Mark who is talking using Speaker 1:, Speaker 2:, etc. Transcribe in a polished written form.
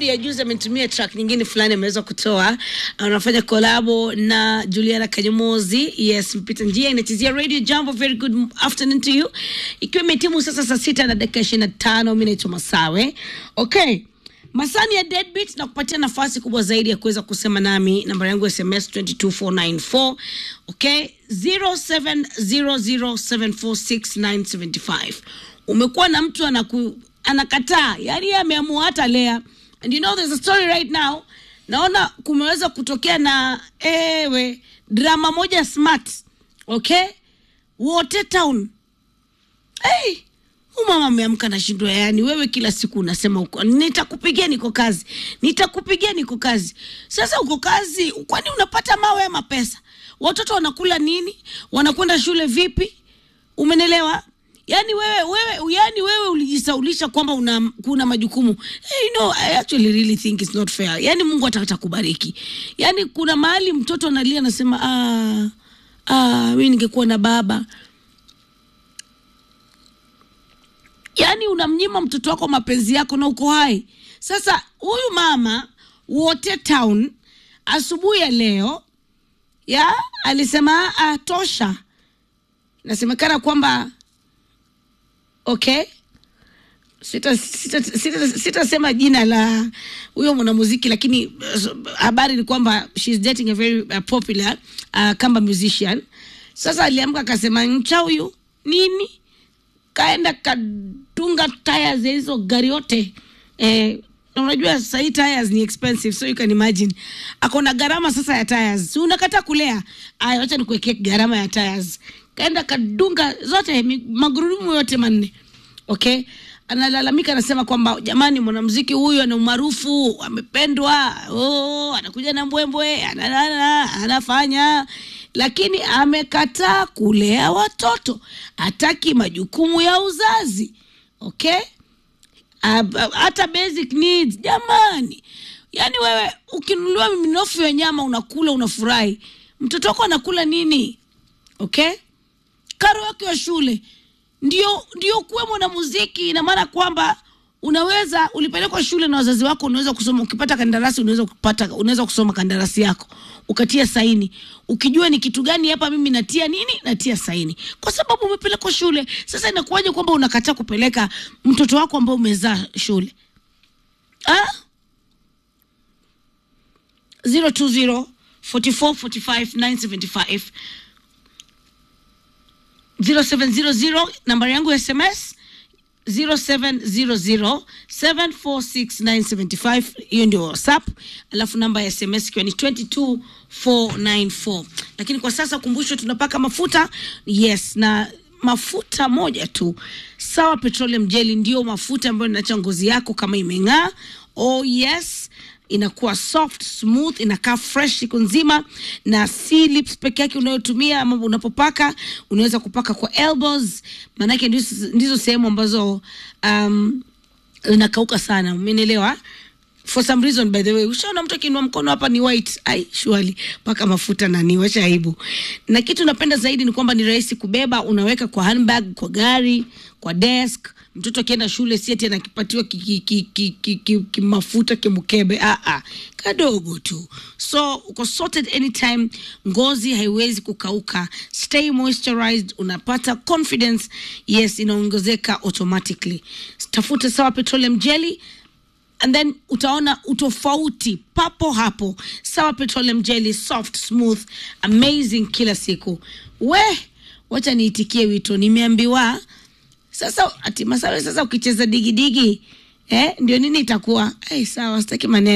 Speaker 1: Hivi ya juzi ametumia track nyingine fulani ameweza kutoa. Anafanya collabo na Juliana Kanyomozi. Yes, mpita njia inachezea Radio Jambo. Very good afternoon to you. Ikiwa imetimu sasa saa 6 na dakika 25, mimi naitwa Masawe. Okay. Masani ya Deadbeat na kupatia nafasi kubwa zaidi ya kuweza kusema nami. Namba yangu SMS 22494. Okay, 0700746975. Umekuwa na mtu anakataa, yani ameamua hata lea. And you know there's a story right now. Naona kumeweza kutokea na drama moja smart. Okay? Water Town. Hey, mama ameamka na shindwa, yani wewe kila siku unasema uko nitakupigia niko kazi. Nitakupigia niko kazi. Sasa uko kazi, kwani unapata mawe ama pesa? Watoto wanakula nini? Wanakwenda shule vipi? Umenelewa? Yani wewe ulijisaulisha kwamba kuna majukumu. Hey, no, I actually really think it's not fair. Yani Mungu atakata kubariki. Yani kuna mahali mtoto analia anasema mimi ningekuwa na baba. Yani unamnyima mtoto wako mapenzi yako na uko hai. Sasa huyu mama Water Town asubuhi ya leo alisema tosha. Nasemekana kwamba okay, sita jina la huyo mwanamuziki, lakini habari ni kwamba she's dating a very popular kamba musician. Sasa aliamka akasema ncha huyu nini, kaenda kadunga tires hizo gari yote. Unajua sasa tires ni expensive, so you can imagine akona gharama sasa ya tires. Si unakata kulea, acha nikuwekee gharama ya tires. Kaenda kadunga zote magurudumu yote manne. Okay, analalamika anasema kwamba jamani, mwanamuziki huyu ana umaarufu, amependwa, anakuja na mbwembwe, anafanya, lakini amekataa kulea watoto, hataki majukumu ya uzazi. Okay, hata basic needs jamani. Yani wewe ukinunuliwa minofu ya nyama unakula, unafurahi, mtoto wako anakula nini? Okay, karo yako ya shule ndio kuwe mwanamuziki. Ina maana kwamba ulipelekwa shule na wazazi wako, unaweza kusoma, ukipata kandarasi unaweza kusoma kandarasi yako ukatia saini, ukijua ni kitu gani hapa mimi natia nini, natia saini, kwa sababu umepelekwa shule. Sasa inakuwaje kwamba unakataa kupeleka mtoto wako ambao umezaa shule? 020445975 0700 namba yangu ya SMS 0700746975. Hiyo ndio WhatsApp, alafu namba ya SMS ikiwa ni 22494. Lakini kwa sasa kumbusho, tunapaka mafuta. Yes, na mafuta moja tu, Sawa Petroleum Jelly ndio mafuta ambayo inaacha ngozi yako kama imeng'aa. Oh yes, inakuwa soft, smooth, inakaa fresh siku nzima. Na si lips peke yake unayotumia, ama unapopaka unaweza kupaka kwa elbows, maana yake ndizo sehemu ambazo inakauka sana. Umeelewa? For some reason, by the way, ushaona mtu akiinua mkono hapa ni white. Surely paka mafuta na niwacha aibu. Na kitu napenda zaidi ni kwamba ni rahisi kubeba, unaweka kwa handbag, kwa gari, kwa desk. Mtoto akienda shule si ati anakipatiwa mafuta kimukebe, kadogo tu. So uko sorted anytime, ngozi haiwezi kukauka, stay moisturized, unapata confidence. Yes, inaongezeka automatically. Tafuta Sawa Petroleum Jelly and then utaona utofauti papo hapo. Sawa Petroleum Jelly, soft, smooth, amazing kila siku. Wacha niitikie wito, nimeambiwa sasa ati Masawe, sasa ukicheza digidigi ndio nini itakuwa? Sawa, sitaki maneno.